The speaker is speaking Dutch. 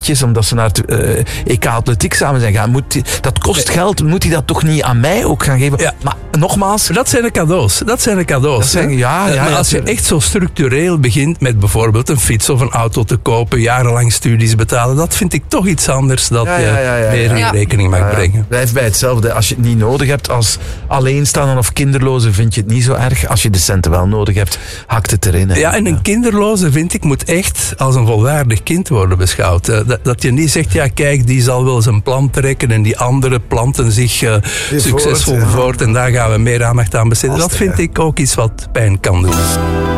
vriendinnetjes, omdat ze naar het EK Atletiek samen zijn gaan. Dat kost geld, moet hij dat toch niet aan mij ook gaan geven? Ja. Maar nogmaals... Dat zijn de cadeaus. Maar als je echt zo structureel begint met bijvoorbeeld een fiets of een auto te kopen, jarenlang studies betalen, dat vind ik toch iets anders dat je meer in rekening mag brengen. Blijf bij hetzelfde. Als je het niet nodig hebt als alleenstaande of kinderloze, vind je het niet zo erg. Als je de centen wel nodig hebt, hakt het erin. Ja, en een kinderloze, vind ik, moet echt als een volwaardig kind worden beschouwd. Dat je niet zegt, ja kijk, die zal wel zijn plan trekken en die andere planten zich succesvol voort en daar gaan we meer aandacht aan besteden. Dat vind ik ook iets wat pijn kan doen.